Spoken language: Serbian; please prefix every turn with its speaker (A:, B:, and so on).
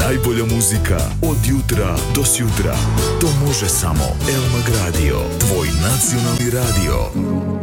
A: Najbolja muzika od jutra do sjutra. To može samo El Mag Radio, tvoj nacionalni radio.